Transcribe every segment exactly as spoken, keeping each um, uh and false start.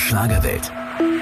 Schlagerwelt.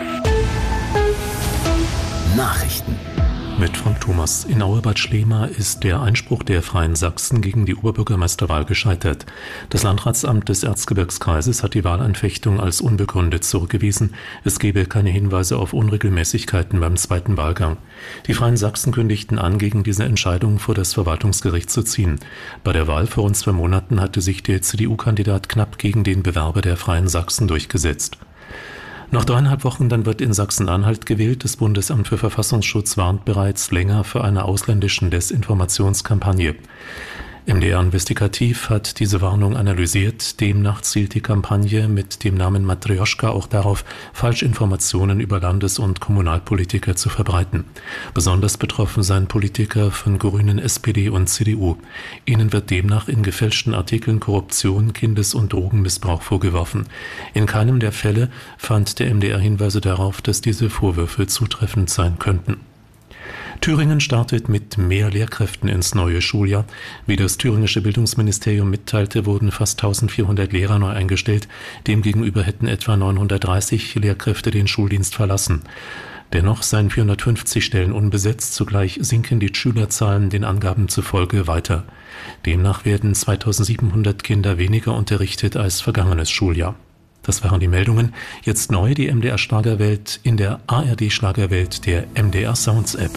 Nachrichten. Mit Frank Thomas. In Auerbad Schlema ist der Einspruch der Freien Sachsen gegen die Oberbürgermeisterwahl gescheitert. Das Landratsamt des Erzgebirgskreises hat die Wahlanfechtung als unbegründet zurückgewiesen. Es gebe keine Hinweise auf Unregelmäßigkeiten beim zweiten Wahlgang. Die Freien Sachsen kündigten an, gegen diese Entscheidung vor das Verwaltungsgericht zu ziehen. Bei der Wahl vor rund zwei Monaten hatte sich der C D U-Kandidat knapp gegen den Bewerber der Freien Sachsen durchgesetzt. Noch dreieinhalb Wochen, dann wird in Sachsen-Anhalt gewählt. Das Bundesamt für Verfassungsschutz warnt bereits länger vor einer ausländischen Desinformationskampagne. M D R Investigativ hat diese Warnung analysiert. Demnach zielt die Kampagne mit dem Namen Matrjoschka auch darauf, Falschinformationen über Landes- und Kommunalpolitiker zu verbreiten. Besonders betroffen seien Politiker von Grünen, S P D und C D U. Ihnen wird demnach in gefälschten Artikeln Korruption, Kindes- und Drogenmissbrauch vorgeworfen. In keinem der Fälle fand der M D R Hinweise darauf, dass diese Vorwürfe zutreffend sein könnten. Thüringen startet mit mehr Lehrkräften ins neue Schuljahr. Wie das thüringische Bildungsministerium mitteilte, wurden fast eintausendvierhundert Lehrer neu eingestellt. Demgegenüber hätten etwa neunhundertdreißig Lehrkräfte den Schuldienst verlassen. Dennoch seien vierhundertfünfzig Stellen unbesetzt. Zugleich sinken die Schülerzahlen den Angaben zufolge weiter. Demnach werden zweitausendsiebenhundert Kinder weniger unterrichtet als vergangenes Schuljahr. Das waren die Meldungen. Jetzt neu die M D R Schlagerwelt in der A R D Schlagerwelt der M D R Sounds App.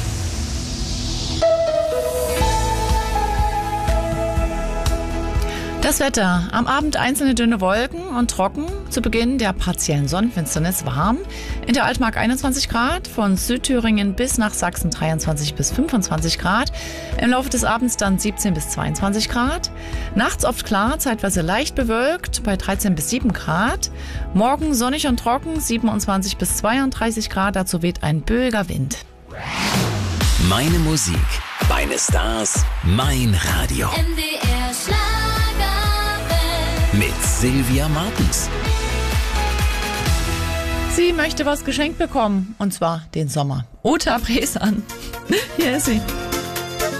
Das Wetter. Am Abend einzelne dünne Wolken und trocken. Zu Beginn der partiellen Sonnenfinsternis warm. In der Altmark einundzwanzig Grad, von Südthüringen bis nach Sachsen dreiundzwanzig bis fünfundzwanzig Grad. Im Laufe des Abends dann siebzehn bis zweiundzwanzig Grad. Nachts oft klar, zeitweise leicht bewölkt bei dreizehn bis sieben Grad. Morgen sonnig und trocken, siebenundzwanzig bis zweiunddreißig Grad. Dazu weht ein böiger Wind. Meine Musik, meine Stars, mein Radio. M D R Schlagerwelt Mit Sylvia Martens. Sie möchte was geschenkt bekommen, und zwar den Sommer. Uta Bresan. Hier ist sie.